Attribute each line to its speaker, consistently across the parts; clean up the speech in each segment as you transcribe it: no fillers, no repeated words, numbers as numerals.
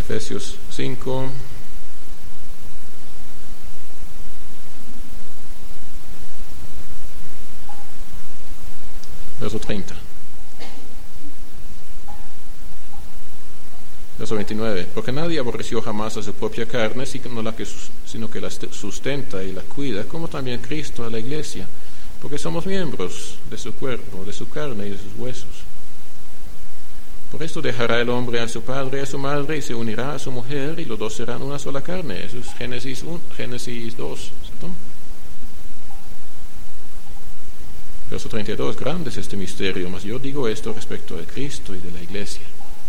Speaker 1: Efesios 5. Verso 30. Verso 29. Porque nadie aborreció jamás a su propia carne, sino que la sustenta y la cuida, como también Cristo a la iglesia, porque somos miembros de su cuerpo, de su carne y de sus huesos. Por esto dejará el hombre a su padre y a su madre y se unirá a su mujer y los dos serán una sola carne. Eso es Génesis 2, ¿cierto? Verso 32, grande es este misterio, mas yo digo esto respecto de Cristo y de la iglesia.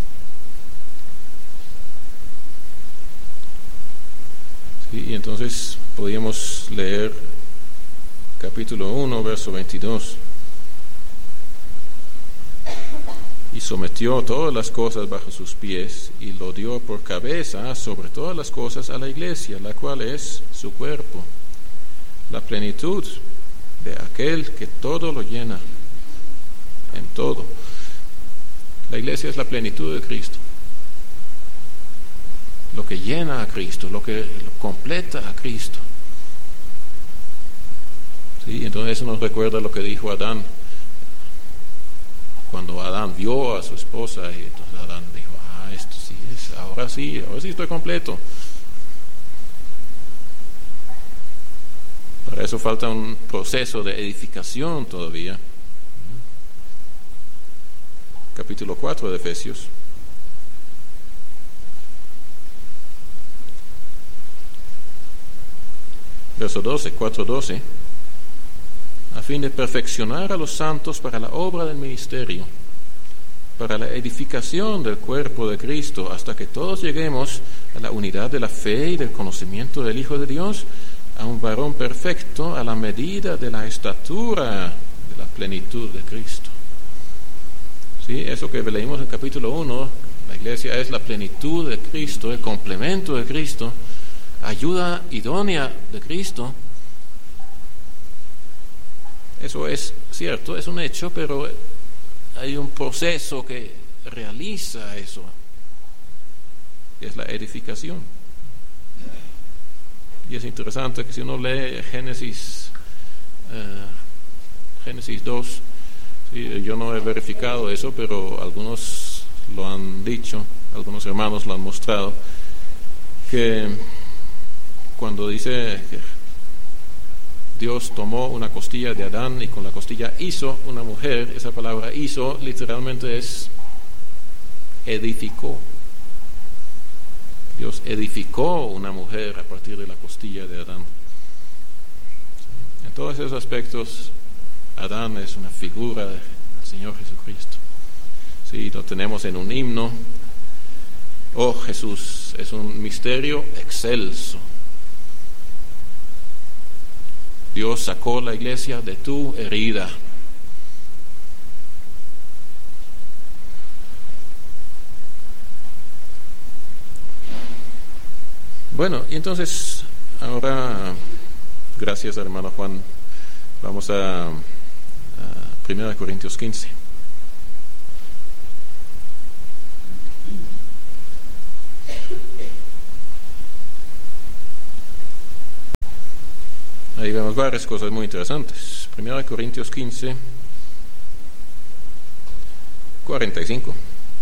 Speaker 1: Sí, y entonces podríamos leer capítulo 1, verso 22. Y sometió todas las cosas bajo sus pies y lo dio por cabeza sobre todas las cosas a la iglesia, la cual es su cuerpo, la plenitud de aquel que todo lo llena en todo. La iglesia es la plenitud de Cristo, lo que llena a Cristo, lo que completa a Cristo. Sí, entonces eso nos recuerda lo que dijo Adán. Cuando Adán vio a su esposa, y entonces Adán dijo, esto sí es, ahora sí estoy completo. Para eso falta un proceso de edificación todavía. Capítulo 4 de Efesios. Verso 12, 4:12. A fin de perfeccionar a los santos para la obra del ministerio, para la edificación del cuerpo de Cristo, hasta que todos lleguemos a la unidad de la fe y del conocimiento del Hijo de Dios, a un varón perfecto, a la medida de la estatura de la plenitud de Cristo. ¿Sí? Eso que leímos en capítulo 1, la iglesia es la plenitud de Cristo, el complemento de Cristo, ayuda idónea de Cristo. Eso es cierto, es un hecho, pero hay un proceso que realiza eso, que es la edificación. Y es interesante que si uno lee Génesis 2, ¿sí? Yo no he verificado eso, pero algunos lo han dicho, algunos hermanos lo han mostrado, que cuando dice que Dios tomó una costilla de Adán y con la costilla hizo una mujer, esa palabra hizo literalmente es edificó. Dios edificó una mujer a partir de la costilla de Adán. En todos esos aspectos, Adán es una figura del Señor Jesucristo. Sí, lo tenemos en un himno. Oh Jesús, es un misterio excelso. Dios sacó la iglesia de tu herida. Bueno, y entonces, ahora, gracias hermano Juan, vamos a 1 Corintios 15. Ahí vemos varias cosas muy interesantes. 1 Corintios 15, 45.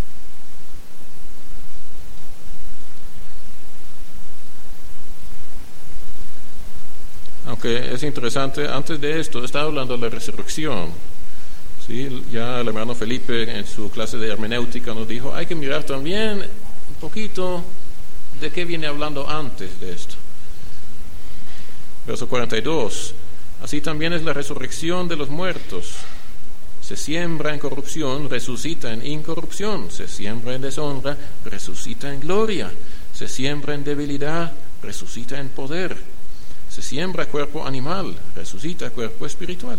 Speaker 1: Aunque es interesante, antes de esto está hablando de la resurrección. ¿Sí? Ya el hermano Felipe en su clase de hermenéutica nos dijo, hay que mirar también un poquito de qué viene hablando antes de esto. Verso 42. Así también es la resurrección de los muertos. Se siembra en corrupción, resucita en incorrupción. Se siembra en deshonra, resucita en gloria. Se siembra en debilidad, resucita en poder. Se siembra cuerpo animal, resucita cuerpo espiritual.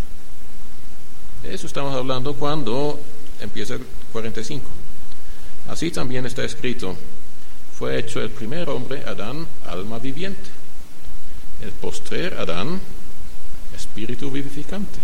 Speaker 1: De eso estamos hablando cuando empieza el 45. Así también está escrito, fue hecho el primer hombre, Adán, alma viviente. El postrer, Adán, espíritu vivificante.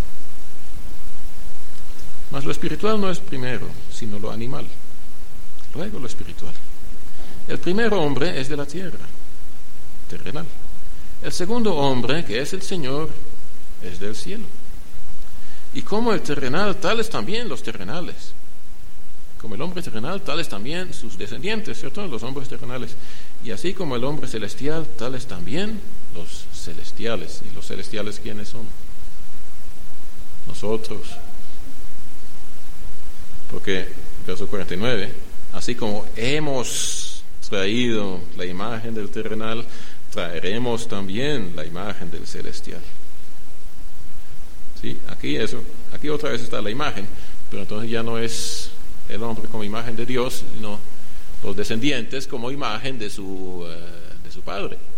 Speaker 1: Mas lo espiritual no es primero, sino lo animal. luego lo espiritual. El primer hombre es de la tierra, terrenal. El segundo hombre, que es el Señor, es del cielo. Y como el terrenal, tales también los terrenales. Como el hombre terrenal, tales también sus descendientes, ¿cierto? Los hombres terrenales. Y así como el hombre celestial, tales también los celestiales. ¿Y los celestiales quiénes son? Nosotros. Porque, verso 49, así como hemos traído la imagen del terrenal, traeremos también la imagen del celestial. ¿Sí? Aquí otra vez está la imagen, pero entonces ya no es el hombre como imagen de Dios, sino los descendientes como imagen de su padre.